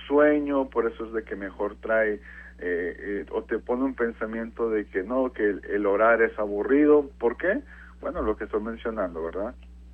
sueño, por eso es de que mejor trae, o te pone un pensamiento de que no, que el orar es aburrido. ¿Por qué? Bueno, lo que estoy mencionando, ¿verdad?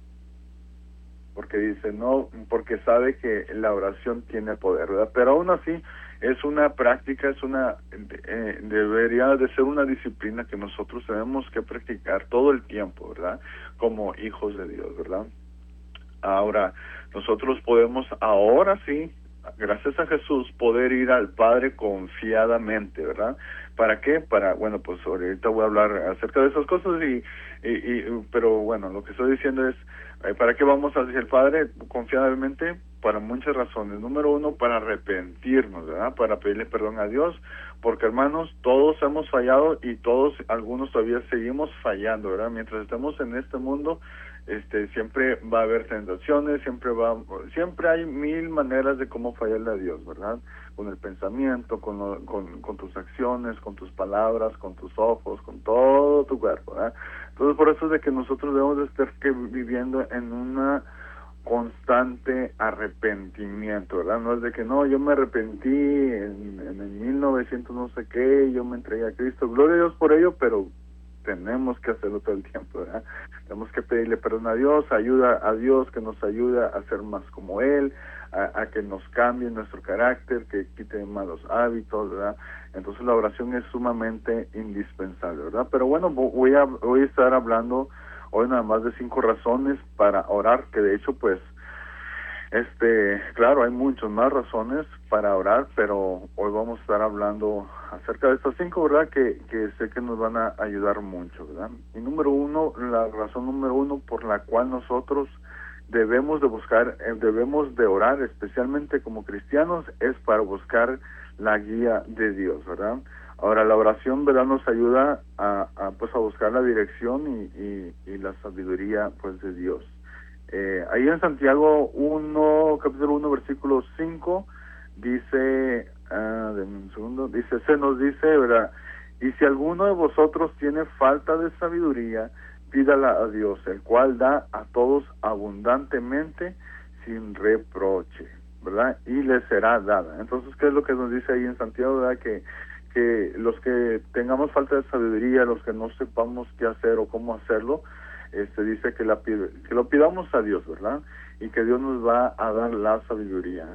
Porque dice no, porque sabe que la oración tiene poder, ¿verdad? Pero aún así es una práctica, debería de ser una disciplina que nosotros tenemos que practicar todo el tiempo, ¿verdad? Como hijos de Dios, ¿verdad? Ahora, nosotros podemos ahora sí, gracias a Jesús, poder ir al Padre confiadamente, ¿verdad? ¿Para qué? Bueno, pues ahorita voy a hablar acerca de esas cosas pero bueno, lo que estoy diciendo es, ¿para qué vamos hacia el Padre confiadamente? Para muchas razones. Número uno, para arrepentirnos, ¿verdad? Para pedirle perdón a Dios, porque hermanos, todos hemos fallado y algunos todavía seguimos fallando, ¿verdad? Mientras estemos en este mundo, siempre va a haber tentaciones, siempre hay mil maneras de cómo fallarle a Dios, ¿verdad? Con el pensamiento, con tus acciones, con tus palabras, con tus ojos, con todo tu cuerpo, ¿verdad? Entonces, por eso es de que nosotros debemos de estar viviendo en una constante arrepentimiento, ¿verdad? No es de que no, yo me arrepentí en el 1900 no sé qué, yo me entregué a Cristo, gloria a Dios por ello, pero tenemos que hacerlo todo el tiempo, ¿verdad? Tenemos que pedirle perdón a Dios, ayuda a Dios que nos ayuda a ser más como Él, a que nos cambie nuestro carácter, que quite malos hábitos, ¿verdad? Entonces la oración es sumamente indispensable, ¿verdad? Pero bueno, voy a estar hablando hoy nada más de 5 razones para orar, que de hecho pues claro, hay muchas más razones para orar, pero hoy vamos a estar hablando acerca de estas 5, ¿verdad? Que sé que nos van a ayudar mucho, ¿verdad? Y la razón número uno por la cual nosotros debemos de orar, especialmente como cristianos, es para buscar la guía de Dios, ¿verdad? Ahora, la oración, ¿verdad?, nos ayuda a buscar la dirección y la sabiduría, pues, de Dios. Ahí en Santiago 1, capítulo 1, versículo 5, dice, denme un segundo, se nos dice, ¿verdad? Y si alguno de vosotros tiene falta de sabiduría, pídala a Dios, el cual da a todos abundantemente, sin reproche, ¿verdad? Y le será dada. Entonces, ¿qué es lo que nos dice ahí en Santiago, verdad? Que los que tengamos falta de sabiduría, los que no sepamos qué hacer o cómo hacerlo, dice que lo pidamos a Dios, ¿verdad? Y que Dios nos va a dar la sabiduría.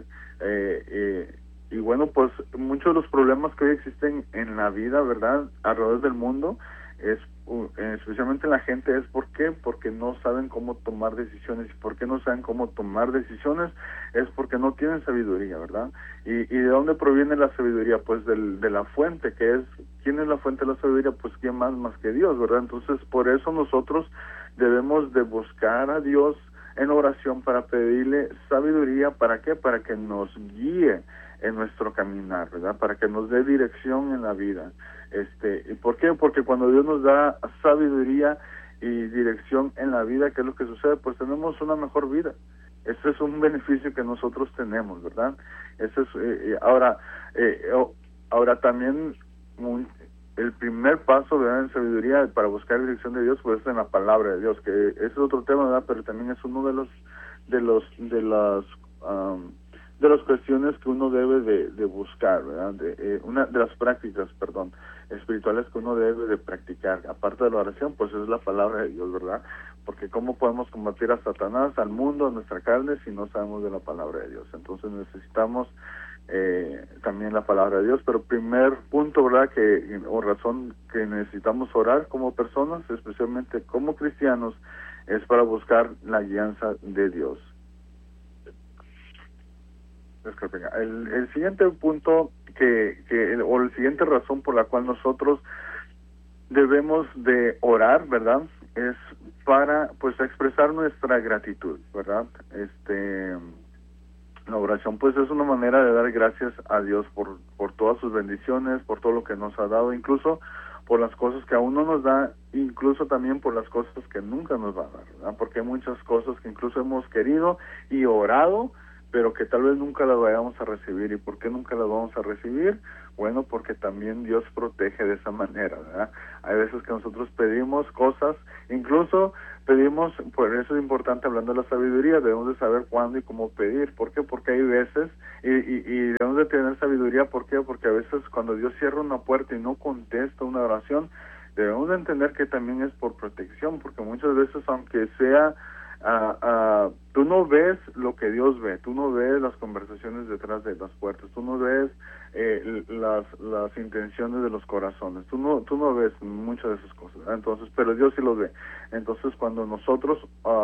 Y bueno, pues muchos de los problemas que hoy existen en la vida, ¿verdad?, alrededor del mundo, especialmente la gente, ¿por qué? Porque no saben cómo tomar decisiones. ¿Y por qué no saben cómo tomar decisiones? Es porque no tienen sabiduría, ¿verdad? ¿Y de dónde proviene la sabiduría? Pues de la fuente, que es, ¿quién es la fuente de la sabiduría? Pues ¿quién más que Dios, ¿verdad? Entonces, por eso nosotros debemos de buscar a Dios en oración para pedirle sabiduría. ¿Para qué? Para que nos guíe en nuestro caminar, ¿verdad? Para que nos dé dirección en la vida. ¿Y por qué? Porque cuando Dios nos da sabiduría y dirección en la vida, ¿qué es lo que sucede? Pues tenemos una mejor vida. Ese es un beneficio que nosotros tenemos, ¿verdad? Ese es, ahora también el primer paso, ¿verdad?, en sabiduría para buscar dirección de Dios, pues es en la palabra de Dios, que es otro tema, ¿verdad? Pero también es uno de las cuestiones que uno debe de buscar, ¿verdad? Una de las prácticas, espirituales que uno debe de practicar, aparte de la oración, pues es la palabra de Dios, ¿verdad? Porque ¿cómo podemos combatir a Satanás, al mundo, a nuestra carne, si no sabemos de la palabra de Dios? Entonces necesitamos también la palabra de Dios. Pero primer punto, ¿verdad?, o razón que necesitamos orar como personas, especialmente como cristianos, es para buscar la guianza de Dios. El siguiente punto o la siguiente razón por la cual nosotros debemos de orar, ¿verdad?, es para pues expresar nuestra gratitud, ¿verdad? La oración pues es una manera de dar gracias a Dios por todas sus bendiciones, por todo lo que nos ha dado, incluso por las cosas que aún no nos da, incluso también por las cosas que nunca nos va a dar, ¿verdad? Porque hay muchas cosas que incluso hemos querido y orado, pero que tal vez nunca las vayamos a recibir. ¿Y por qué nunca las vamos a recibir? Bueno, porque también Dios protege de esa manera, ¿verdad? Hay veces que nosotros pedimos cosas, incluso pedimos, por eso es importante, hablando de la sabiduría, debemos de saber cuándo y cómo pedir. ¿Por qué? Porque hay veces, y debemos de tener sabiduría. ¿Por qué? Porque a veces cuando Dios cierra una puerta y no contesta una oración, debemos de entender que también es por protección, porque muchas veces, aunque sea tú no ves lo que Dios ve, tú no ves las conversaciones detrás de las puertas, tú no ves las intenciones de los corazones, tú no ves muchas de esas cosas, ¿verdad? Entonces, pero Dios sí los ve. Entonces, cuando nosotros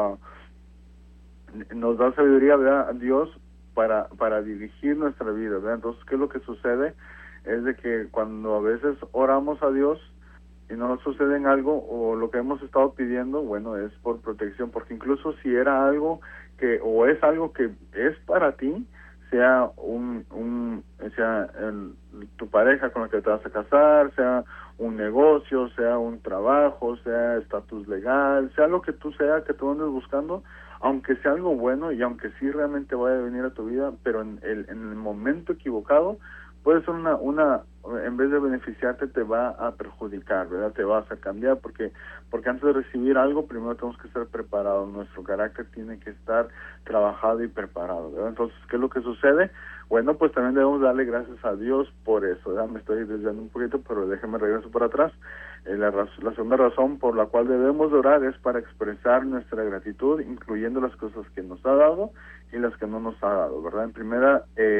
nos da sabiduría, ¿verdad?, a Dios para dirigir nuestra vida, ¿verdad? Entonces, ¿qué es lo que sucede? Es de que cuando a veces oramos a Dios y no nos sucede en algo, o lo que hemos estado pidiendo, bueno, es por protección, porque incluso si era algo que, o es algo que es para ti, sea tu pareja con la que te vas a casar, sea un negocio, sea un trabajo, sea estatus legal, sea lo que tú andes buscando, aunque sea algo bueno y aunque sí realmente vaya a venir a tu vida, pero en el momento equivocado, puede ser en vez de beneficiarte, te va a perjudicar, ¿verdad? Te vas a cambiar, porque antes de recibir algo, primero tenemos que estar preparados. Nuestro carácter tiene que estar trabajado y preparado, ¿verdad? Entonces, ¿qué es lo que sucede? Bueno, pues también debemos darle gracias a Dios por eso, ¿verdad? Me estoy desviando un poquito, pero déjeme regreso por atrás. La segunda razón por la cual debemos orar es para expresar nuestra gratitud, incluyendo las cosas que nos ha dado y las que no nos ha dado, ¿verdad? En primera,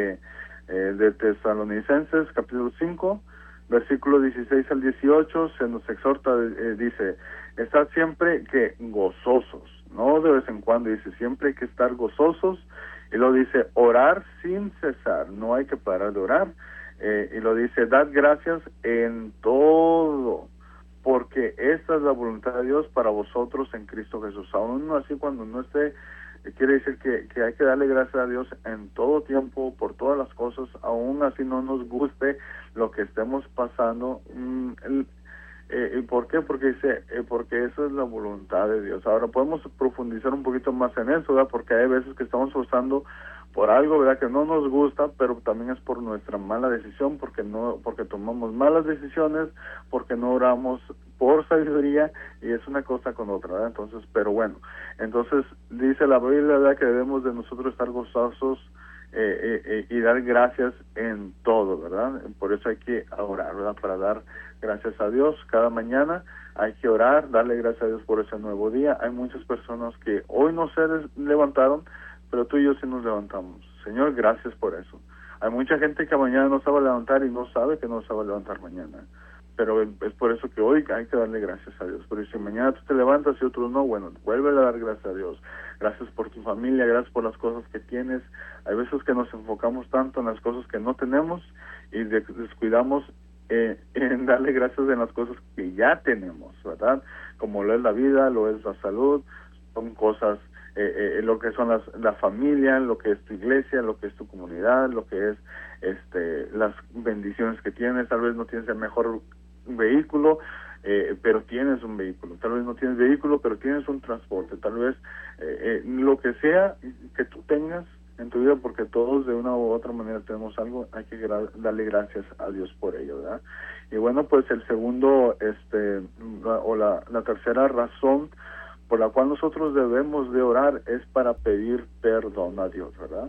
de Tesalonicenses, capítulo 5, versículo 16 al 18, se nos exhorta, dice, estad siempre que gozosos, no de vez en cuando, dice, siempre hay que estar gozosos, y lo dice, orar sin cesar, no hay que parar de orar, y lo dice, dad gracias en todo, porque esta es la voluntad de Dios para vosotros en Cristo Jesús. Aún así, cuando no esté, quiere decir que hay que darle gracias a Dios en todo tiempo, por todas las cosas, aún así no nos guste lo que estemos pasando. ¿Y por qué? Porque porque esa es la voluntad de Dios. Ahora podemos profundizar un poquito más en eso, ¿verdad? Porque hay veces que estamos pasando por algo, ¿verdad?, que no nos gusta, pero también es por nuestra mala decisión, porque tomamos malas decisiones, porque no oramos por sabiduría, y es una cosa con otra, ¿verdad? Entonces, pero bueno, entonces dice la Biblia, ¿verdad?, que debemos de nosotros estar gozosos y dar gracias en todo, ¿verdad? Por eso hay que orar, ¿verdad? Para dar gracias a Dios cada mañana. Hay que orar, darle gracias a Dios por ese nuevo día. Hay muchas personas que hoy no se levantaron, pero tú y yo sí nos levantamos. Señor, gracias por eso. Hay mucha gente que mañana no sabe levantar y no sabe que no sabe levantar mañana. Pero es por eso que hoy hay que darle gracias a Dios. Pero si mañana tú te levantas y otros no, bueno, vuelve a dar gracias a Dios. Gracias por tu familia, gracias por las cosas que tienes. Hay veces que nos enfocamos tanto en las cosas que no tenemos y descuidamos en darle gracias en las cosas que ya tenemos, ¿verdad? Como lo es la vida, lo es la salud, son cosas, lo que son la familia, lo que es tu iglesia, lo que es tu comunidad, lo que es las bendiciones que tienes. Tal vez no tienes el mejor vehículo, pero tienes un vehículo. Tal vez no tienes vehículo, pero tienes un transporte. Tal vez lo que sea que tú tengas en tu vida, porque todos de una u otra manera tenemos algo, hay que darle gracias a Dios por ello, ¿verdad? Y bueno, pues el segundo, la tercera razón por la cual nosotros debemos de orar es para pedir perdón a Dios, ¿verdad?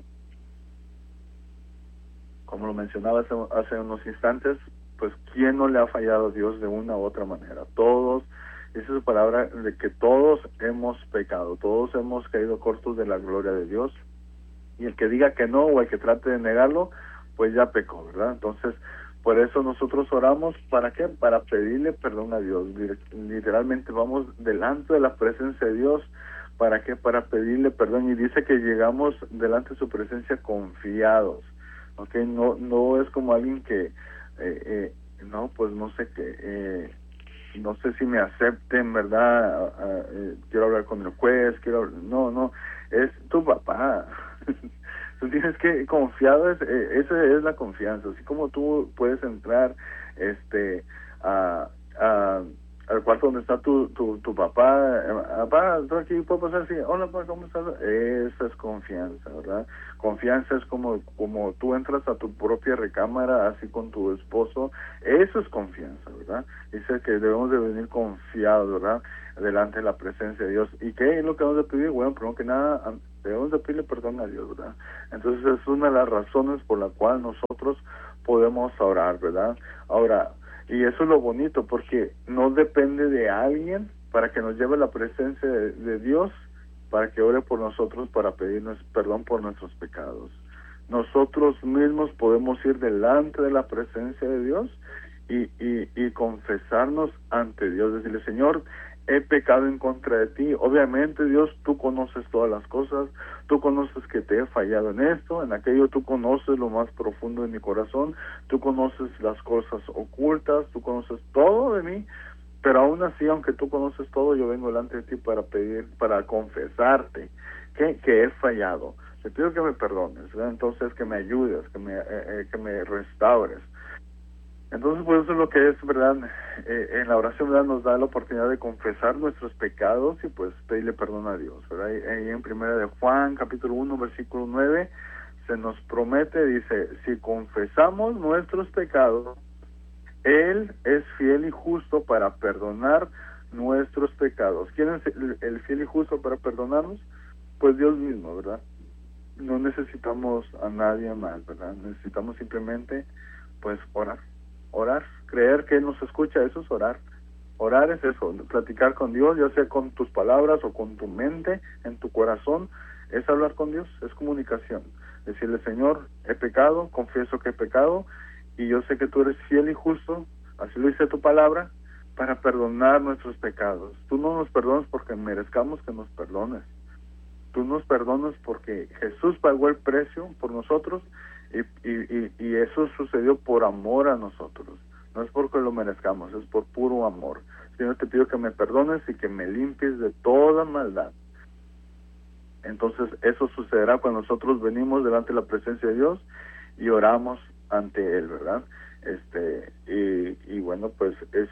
Como lo mencionaba hace unos instantes, pues ¿quién no le ha fallado a Dios de una u otra manera? Todos, esa es su palabra, de que todos hemos pecado, todos hemos caído cortos de la gloria de Dios, y el que diga que no o el que trate de negarlo, pues ya pecó, ¿verdad? Entonces, por eso nosotros oramos, ¿para qué? Para pedirle perdón a Dios. Literalmente vamos delante de la presencia de Dios, ¿para qué? Para pedirle perdón, y dice que llegamos delante de su presencia confiados, ¿ok? No es como alguien que, no, pues no sé qué, no sé si me acepten, ¿verdad? Quiero hablar con el juez, no, es tu papá. Tú tienes que confiar, esa es la confianza. Así como tú puedes entrar a al cuarto donde está tu papá, papá, ¿tú aquí puedo pasar? Sí, hola, papá, ¿cómo estás? Esa es confianza, ¿verdad? Confianza es como tú entras a tu propia recámara, así con tu esposo, eso es confianza, ¿verdad? Dice que debemos de venir confiados, ¿verdad? Delante de la presencia de Dios. ¿Y qué es lo que debemos de pedir? Bueno, primero que nada, debemos de pedirle perdón a Dios, ¿verdad? Entonces es una de las razones por la cual nosotros podemos orar, ¿verdad? Ahora, y eso es lo bonito, porque no depende de alguien para que nos lleve a la presencia de Dios, para que ore por nosotros, para pedirnos perdón por nuestros pecados. Nosotros mismos podemos ir delante de la presencia de Dios y confesarnos ante Dios, decirle, Señor, he pecado en contra de ti. Obviamente, Dios, tú conoces todas las cosas, tú conoces que te he fallado en esto, en aquello, tú conoces lo más profundo de mi corazón, tú conoces las cosas ocultas, tú conoces todo de mí, pero aún así, aunque tú conoces todo, yo vengo delante de ti para pedir, para confesarte que he fallado. Te pido que me perdones, ¿verdad? Entonces que me ayudes, que me restaures. Entonces, pues eso es lo que es, ¿verdad? En la oración, ¿verdad? Nos da la oportunidad de confesar nuestros pecados y pues pedirle perdón a Dios, ¿verdad? Ahí en Primera de Juan, capítulo 1, versículo 9, se nos promete, dice, si confesamos nuestros pecados, Él es fiel y justo para perdonar nuestros pecados. ¿Quién es el fiel y justo para perdonarnos? Pues Dios mismo, ¿verdad? No necesitamos a nadie más, ¿verdad? Necesitamos simplemente, pues, orar, creer que Él nos escucha, eso es orar. Orar es eso, platicar con Dios, ya sea con tus palabras o con tu mente, en tu corazón, es hablar con Dios, es comunicación. Decirle, Señor, he pecado, confieso que he pecado, y yo sé que tú eres fiel y justo, así lo dice tu palabra, para perdonar nuestros pecados. Tú no nos perdonas porque merezcamos que nos perdones. Tú nos perdonas porque Jesús pagó el precio por nosotros y eso sucedió por amor a nosotros. No es porque lo merezcamos, es por puro amor. Señor, te pido que me perdones y que me limpies de toda maldad. Entonces eso sucederá cuando nosotros venimos delante de la presencia de Dios y oramos ante Él, ¿verdad? Y bueno, pues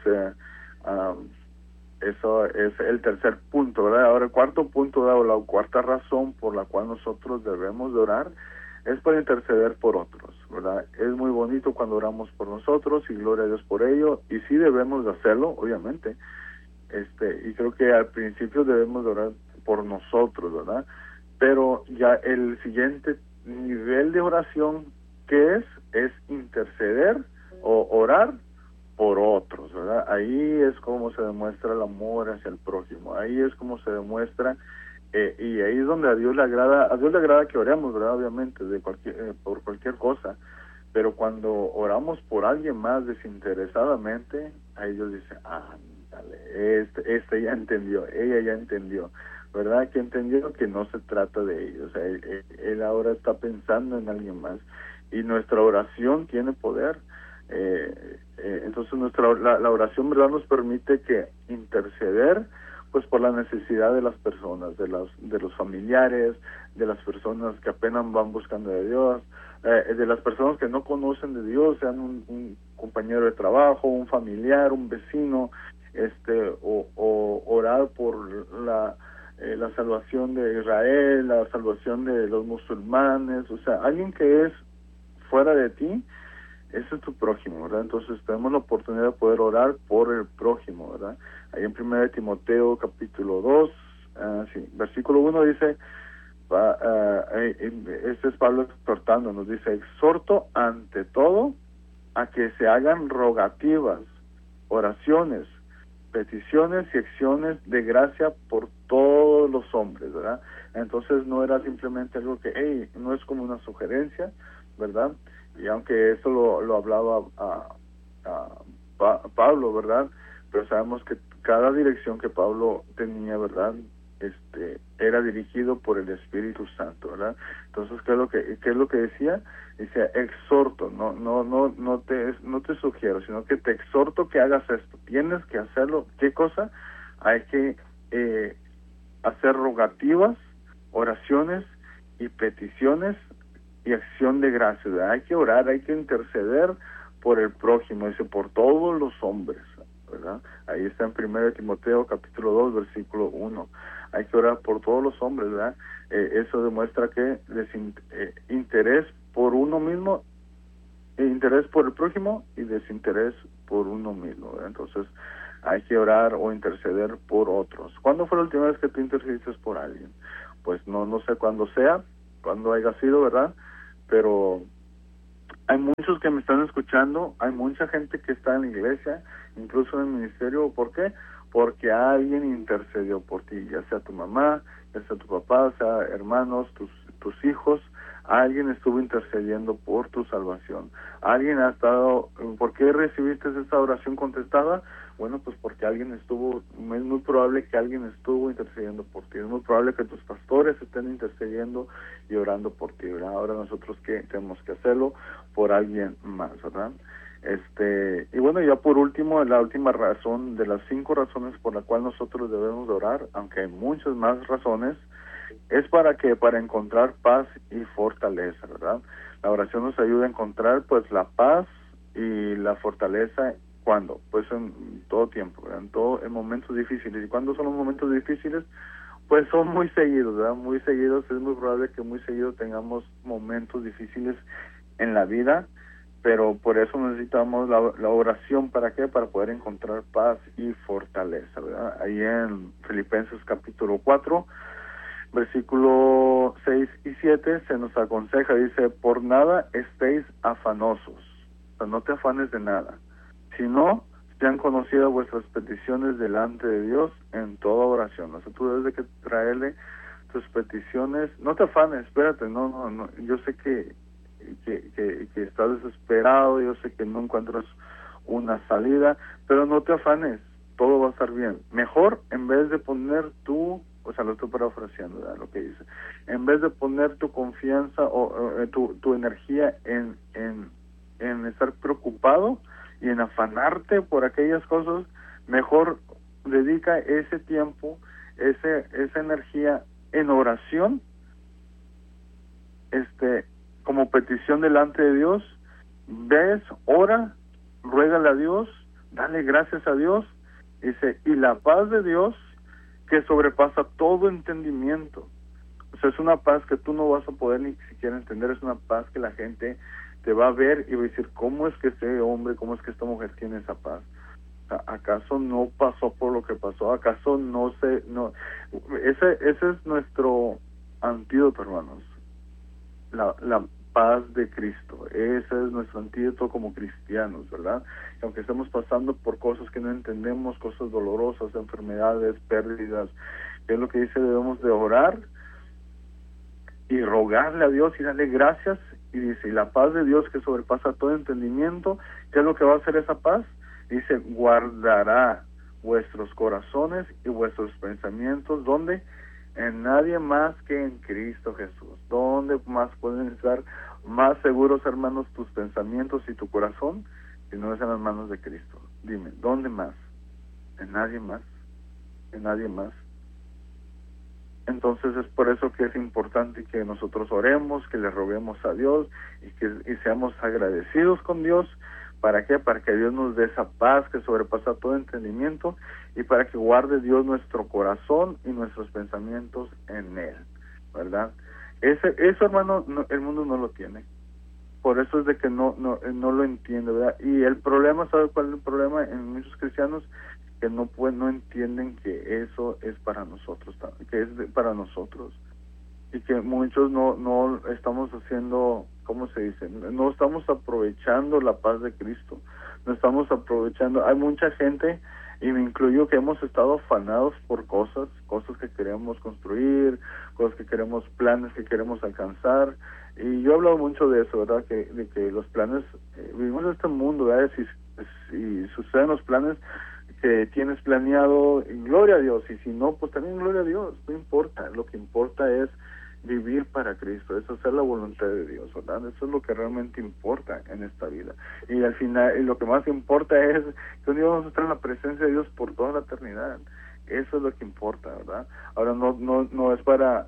eso es el tercer punto, ¿verdad? Ahora el cuarto punto, o la cuarta razón por la cual nosotros debemos de orar es para interceder por otros, ¿verdad? Es muy bonito cuando oramos por nosotros y gloria a Dios por ello, y sí debemos de hacerlo, obviamente, y creo que al principio debemos de orar por nosotros, ¿verdad? Pero ya el siguiente nivel de oración que es interceder o orar por otros, ¿verdad? Ahí es como se demuestra el amor hacia el prójimo, ahí es como se demuestra, y ahí es donde a Dios le agrada que oremos, ¿verdad? Obviamente, por cualquier cosa, pero cuando oramos por alguien más desinteresadamente, ahí Dios dice, ándale, este ya entendió, ella ya entendió, ¿verdad? Que entendió que no se trata de ellos, o sea, él ahora está pensando en alguien más, y nuestra oración tiene poder. Entonces la oración, verdad, nos permite que interceder pues por la necesidad de las personas, de los familiares, de las personas que apenas van buscando de Dios, de las personas que no conocen de Dios, sean un compañero de trabajo, un familiar, un vecino, o orar por la salvación de Israel, la salvación de los musulmanes, o sea, alguien que es fuera de ti, ese es tu prójimo, ¿verdad? Entonces tenemos la oportunidad de poder orar por el prójimo, ¿verdad? Ahí en 1 Timoteo capítulo 2, versículo 1 dice, este es Pablo exhortando, nos dice, exhorto ante todo a que se hagan rogativas, oraciones, peticiones y acciones de gracia por todos los hombres, ¿verdad? Entonces no era simplemente algo que, no es como una sugerencia, ¿verdad? Y aunque eso lo hablaba Pablo, ¿verdad? Pero sabemos que cada dirección que Pablo tenía, ¿verdad? Era dirigido por el Espíritu Santo, ¿verdad? Entonces, ¿qué es lo que decía? Decía, exhorto, no te sugiero, sino que te exhorto que hagas esto. Tienes que hacerlo. ¿Qué cosa? Hay que hacer rogativas, oraciones y peticiones y acción de gracias, ¿verdad? Hay que orar, hay que interceder por el prójimo, dice, por todos los hombres. ¿verdad? Ahí está en 1 Timoteo capítulo 2 versículo 1. Hay que orar por todos los hombres, ¿verdad? Eso demuestra que interés por uno mismo, interés por el prójimo y desinterés por uno mismo, ¿verdad? Entonces hay que orar o interceder por otros. ¿Cuándo fue la última vez que tú intercediste por alguien? Pues no sé cuándo sea, cuándo haya sido, ¿verdad? Pero hay muchos que me están escuchando, hay mucha gente que está en la iglesia, incluso en el ministerio. ¿Por qué? Porque alguien intercedió por ti, ya sea tu mamá, ya sea tu papá, sea hermanos, tus hijos. Alguien estuvo intercediendo por tu salvación. Alguien ha estado. ¿Por qué recibiste esa oración contestada? Bueno, pues porque alguien estuvo. Es muy probable que alguien estuvo intercediendo por ti. Es muy probable que tus pastores estén intercediendo y orando por ti, ¿verdad? Ahora nosotros que tenemos que hacerlo por alguien más, ¿verdad? Y bueno, ya por último, la última razón de las 5 razones por la cual nosotros debemos de orar, aunque hay muchas más razones, es para encontrar paz y fortaleza, ¿verdad? La oración nos ayuda a encontrar pues la paz y la fortaleza. ¿Cuándo? Pues en todo tiempo, ¿verdad? En momentos difíciles. ¿Y cuándo son los momentos difíciles? Pues son muy seguidos, ¿verdad? Muy seguidos. Es muy probable que muy seguido tengamos momentos difíciles en la vida, pero por eso necesitamos la oración. ¿Para qué? Para poder encontrar paz y fortaleza, ¿verdad? Ahí en Filipenses capítulo 4 versículo 6 y 7 se nos aconseja, dice: por nada estéis afanosos, o sea, no te afanes de nada, sino sean conocidas vuestras peticiones delante de Dios en toda oración. O sea, tú debes de que traerle tus peticiones. No te afanes, espérate, no, yo sé que estás desesperado, yo sé que no encuentras una salida, pero no te afanes, todo va a estar bien. Mejor, en vez de poner o sea, lo estoy parafraseando, ¿verdad? Lo que dice, en vez de poner tu confianza o tu energía en estar preocupado y en afanarte por aquellas cosas, mejor dedica ese tiempo, esa energía en oración, como petición delante de Dios. Ves, ora, ruégale a Dios, dale gracias a Dios, dice, y la paz de Dios que sobrepasa todo entendimiento. O sea, es una paz que tú no vas a poder ni siquiera entender, es una paz que la gente te va a ver y va a decir: ¿cómo es que este hombre, cómo es que esta mujer tiene esa paz? O sea, ¿acaso no pasó por lo que pasó? ¿Acaso no? Ese es nuestro antídoto, hermanos. La paz de Cristo. Ese es nuestro antídoto como cristianos, ¿verdad? Y aunque estemos pasando por cosas que no entendemos, cosas dolorosas, enfermedades, pérdidas, ¿qué es lo que dice? Debemos de orar y rogarle a Dios y darle gracias. Y dice, y la paz de Dios que sobrepasa todo entendimiento, ¿qué es lo que va a hacer esa paz? Dice, guardará vuestros corazones y vuestros pensamientos. ¿Dónde? En nadie más que en Cristo Jesús. ¿Dónde más pueden estar más seguros, hermanos, tus pensamientos y tu corazón si no es en las manos de Cristo? Dime, ¿dónde más? En nadie más. En nadie más. Entonces es por eso que es importante que nosotros oremos, que le roguemos a Dios y seamos agradecidos con Dios. ¿Para qué? Para que Dios nos dé esa paz que sobrepasa todo entendimiento y para que guarde Dios nuestro corazón y nuestros pensamientos en Él, ¿verdad? Eso, hermano, el mundo no lo tiene. Por eso es de que no lo entiende, ¿verdad? Y el problema, ¿sabe cuál es el problema en muchos cristianos? Que no entienden que eso es para nosotros, que es para nosotros, y que muchos no estamos haciendo, ¿cómo se dice? No estamos aprovechando la paz de Cristo, no estamos aprovechando. Hay mucha gente, y me incluyo, que hemos estado afanados por cosas que queremos construir, cosas que queremos, planes que queremos alcanzar. Y yo he hablado mucho de eso, ¿verdad? De que los planes, vivimos en este mundo, ¿verdad? Si suceden los planes que tienes planeado, gloria a Dios, y si no, pues también gloria a Dios, no importa. Lo que importa es vivir para Cristo, es hacer la voluntad de Dios, ¿verdad? Eso es lo que realmente importa en esta vida. Y al final, y lo que más importa es que un día vamos a estar en la presencia de Dios por toda la eternidad. Eso es lo que importa, ¿verdad? Ahora no es para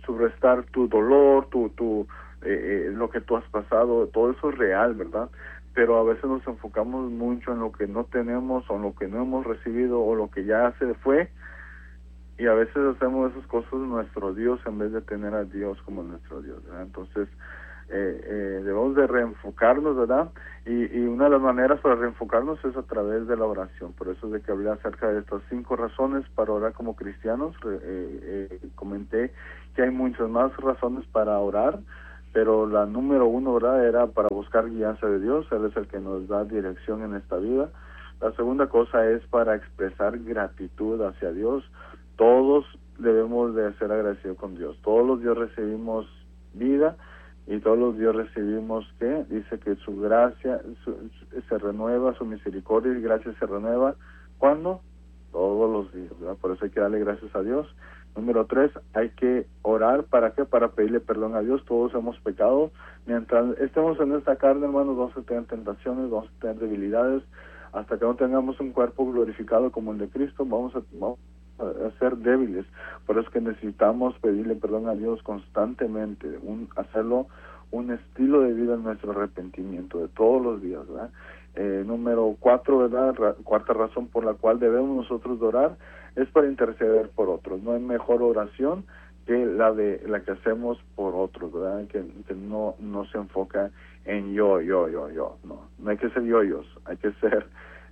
subrestar tu dolor, lo que tú has pasado. Todo eso es real, ¿verdad? pero a veces nos enfocamos mucho en lo que no tenemos o en lo que no hemos recibido o lo que ya se fue, y a veces hacemos esas cosas nuestro Dios en vez de tener a Dios como nuestro Dios, ¿verdad? Entonces debemos de reenfocarnos, ¿verdad? Y una de las maneras para reenfocarnos es a través de la oración. Por eso es de que hablé acerca de estas 5 razones para orar como cristianos. Comenté que hay muchas más razones para orar, pero la número 1, ¿verdad?, era para buscar guianza de Dios. Él es el que nos da dirección en esta vida. La segunda cosa es para expresar gratitud hacia Dios. Todos debemos de ser agradecidos con Dios. Todos los días recibimos vida y todos los días recibimos, ¿qué? Dice que su gracia se renueva, su misericordia y gracia se renueva. ¿Cuándo? Todos los días, ¿verdad? Por eso hay que darle gracias a Dios. Número 3, hay que orar. ¿Para qué? Para pedirle perdón a Dios. Todos hemos pecado. Mientras estemos en esta carne, hermanos, vamos a tener tentaciones, vamos a tener debilidades. Hasta que no tengamos un cuerpo glorificado como el de Cristo, vamos a ser débiles. Por eso es que necesitamos pedirle perdón a Dios constantemente, hacerlo un estilo de vida en nuestro arrepentimiento de todos los días, ¿verdad? Número 4, ¿verdad? Cuarta razón por la cual debemos nosotros de orar es para interceder por otros. No hay mejor oración que la que hacemos por otros, ¿verdad? Que no se enfoca en yo. No hay que ser yoyos, hay que ser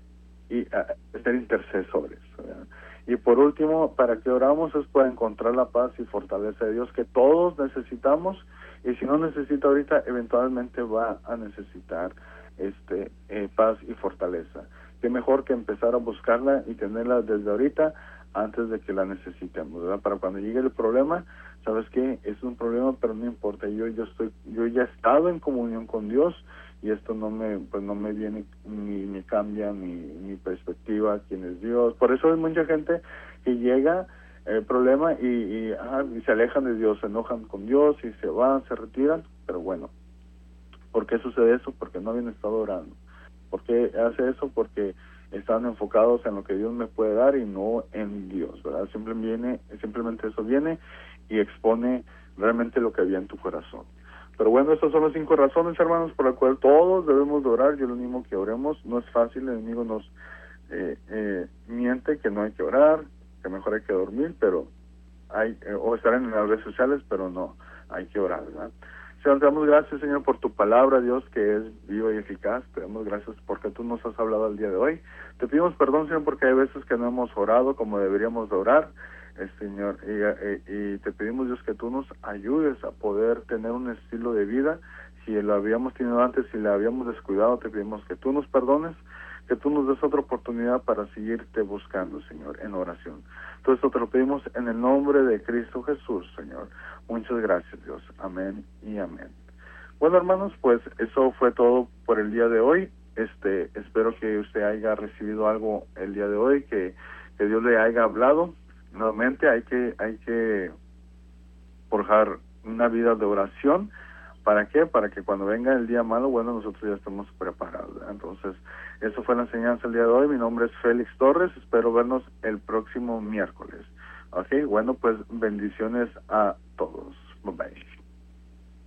intercesores, ¿verdad? Y por último, para que oramos es para encontrar la paz y fortaleza de Dios que todos necesitamos, y si no necesita ahorita, eventualmente va a necesitar paz y fortaleza. Qué mejor que empezar a buscarla y tenerla desde ahorita antes de que la necesitemos, ¿verdad? Para cuando llegue el problema, ¿sabes qué? Es un problema, pero no importa, yo ya he estado en comunión con Dios, y esto no me viene ni me cambia mi perspectiva, quién es Dios. Por eso hay mucha gente que llega el problema y se alejan de Dios, se enojan con Dios y se van, se retiran. Pero bueno, ¿por qué sucede eso? Porque no habían estado orando. ¿Por qué hace eso? Porque están enfocados en lo que Dios me puede dar y no en Dios, ¿verdad? Simplemente eso viene y expone realmente lo que había en tu corazón. Pero bueno, estas son las 5 razones, hermanos, por las cuales todos debemos de orar. Yo lo animo que oremos. No es fácil, el enemigo nos miente que no hay que orar, que mejor hay que dormir, pero o estar en las redes sociales, pero no, hay que orar, ¿verdad? Señor, te damos gracias, Señor, por tu palabra, Dios, que es viva y eficaz. Te damos gracias porque tú nos has hablado el día de hoy. Te pedimos perdón, Señor, porque hay veces que no hemos orado como deberíamos de orar, Señor, y te pedimos, Dios, que tú nos ayudes a poder tener un estilo de vida. Si lo habíamos tenido antes, si lo habíamos descuidado, te pedimos que tú nos perdones, que tú nos des otra oportunidad para seguirte buscando, Señor, en oración. Todo esto te lo pedimos en el nombre de Cristo Jesús, Señor. Muchas gracias, Dios. Amén y amén. Bueno, hermanos, pues eso fue todo por el día de hoy. Espero que usted haya recibido algo el día de hoy, que Dios le haya hablado. Nuevamente hay que forjar una vida de oración. ¿Para qué? Para que cuando venga el día malo, bueno, nosotros ya estemos preparados, ¿verdad? Entonces, eso fue la enseñanza el día de hoy. Mi nombre es Félix Torres. Espero vernos el próximo miércoles. Ok, bueno, pues bendiciones a todos. Bye bye.